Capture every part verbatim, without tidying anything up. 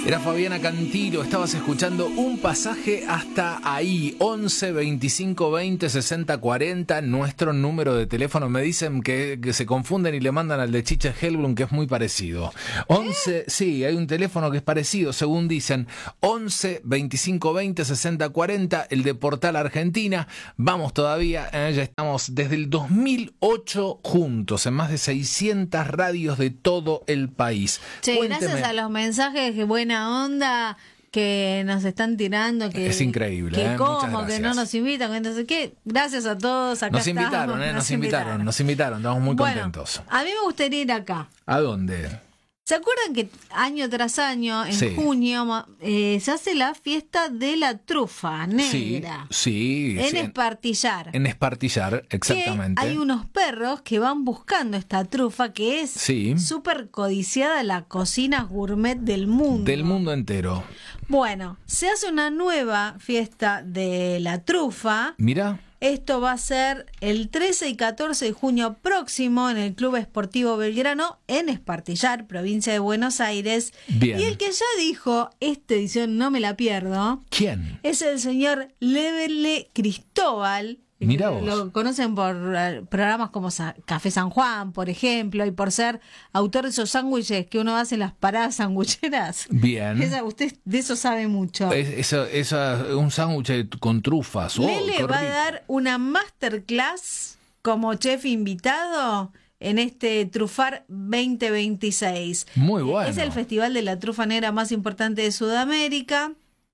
Era Fabiana Cantilo, estabas escuchando Un Pasaje Hasta Ahí. Once veinticinco veinte sesenta cuarenta, nuestro número de teléfono. Me dicen que, que se confunden y le mandan al de Chicha Helblum, que es muy parecido. once, sí, hay un teléfono que es parecido, según dicen. Once veinticinco veinte sesenta cuarenta, el de Portal Argentina. Vamos todavía, eh, ya estamos desde el dos mil ocho juntos, en más de seiscientas radios de todo el país. Che, Cuénteme. gracias a los mensajes, que buena onda que nos están tirando, que es increíble, que ¿eh? cómo, que no nos invitan, que no sé qué. Gracias a todos, acá Nos invitaron, estamos, ¿eh? Nos, nos invitaron, invitaron, nos invitaron, estamos muy bueno, contentos. A mí me gustaría ir acá. ¿A dónde? ¿Se acuerdan que año tras año, en Sí. junio, eh, se hace la fiesta de la trufa negra? Sí, sí. En sí, Espartillar. En Espartillar, exactamente. Que hay unos perros que van buscando esta trufa que es Sí. súper codiciada en la cocina gourmet del mundo. Del mundo entero. Bueno, se hace una nueva fiesta de la trufa. Mira. Esto va a ser el trece y catorce de junio próximo en el Club Esportivo Belgrano en Espartillar, provincia de Buenos Aires. Bien. Y el que ya dijo, esta edición no me la pierdo, ¿Quién? es el señor Levele Cristóbal. Mirá vos. Lo conocen por uh, programas como Sa- Café San Juan, por ejemplo, y por ser autor de esos sándwiches que uno hace en las paradas sangucheras. Bien. Esa, usted de eso sabe mucho. Es, eso, eso, un sándwich con trufas. Oh, Lele qué va a rico. dar una masterclass como chef invitado en este Trufar veinte veintiséis. Muy bueno. Es el festival de la trufa negra más importante de Sudamérica.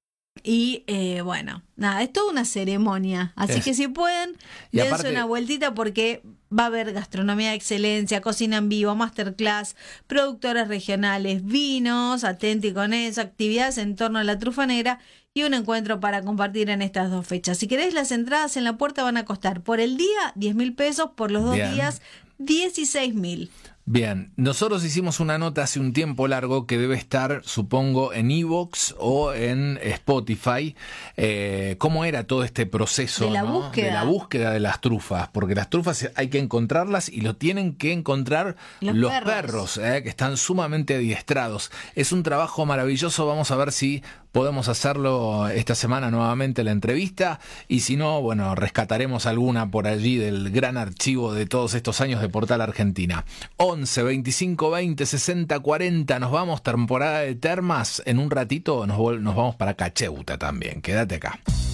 Y eh, bueno, nada, es toda una ceremonia. Así Es. que si pueden, Y dense aparte- una vueltita porque va a haber gastronomía de excelencia, cocina en vivo, masterclass, productores regionales, vinos, atenti con eso, actividades en torno a la trufa negra y un encuentro para compartir en estas dos fechas. Si queréis, las entradas en la puerta van a costar por el día diez mil pesos, por los dos Bien. días dieciséis mil. Bien, nosotros hicimos una nota hace un tiempo largo que debe estar, supongo, en iVoox o en Spotify. Eh, ¿Cómo era todo este proceso, De la ¿no? búsqueda. de la búsqueda de las trufas? Porque las trufas hay que encontrarlas y lo tienen que encontrar Los los, perros. perros, eh, que están sumamente adiestrados. Es un trabajo maravilloso. Vamos a ver si podemos hacerlo esta semana nuevamente la entrevista, y si no, bueno, rescataremos alguna por allí del gran archivo de todos estos años de Portal Argentina. once veinticinco veinte sesenta cuarenta, nos vamos, temporada de termas. En un ratito nos, vol- nos vamos para Cacheuta también. Quédate acá.